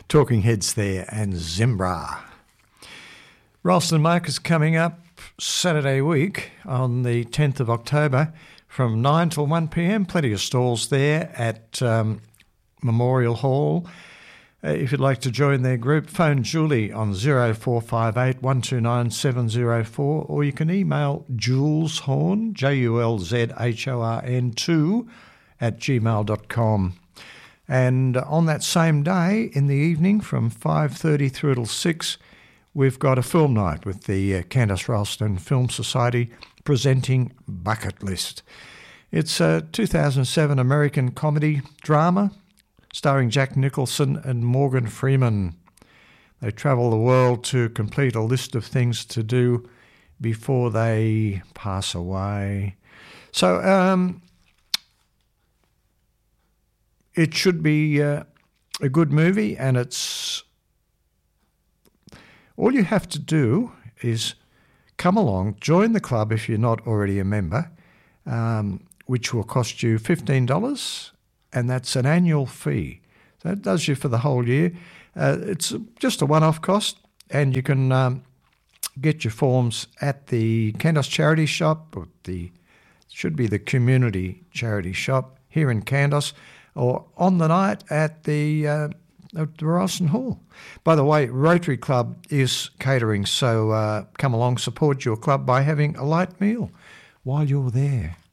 Talking Heads there and Zimbra. Ralston Market coming up Saturday week on the 10th of October from 9 till 1 p.m. Plenty of stalls there at Memorial Hall. If you'd like to join their group, phone Julie on 0458 129 704, or you can email Jules Horn, JULZHORN 2 at gmail.com. And on that same day, in the evening from 5:30 through till 6, we've got a film night with the Candace Ralston Film Society presenting Bucket List. It's a 2007 American comedy drama starring Jack Nicholson and Morgan Freeman. They travel the world to complete a list of things to do before they pass away. So it should be a good movie, and it's all you have to do is come along, join the club if you're not already a member, which will cost you $15, and that's an annual fee. So it does you for the whole year. It's just a one-off cost, and you can get your forms at the Candace Charity Shop, or should be the Community Charity Shop here in Candace, or on the night at the Ralston Hall. By the way, Rotary Club is catering, so come along, support your club by having a light meal while you're there.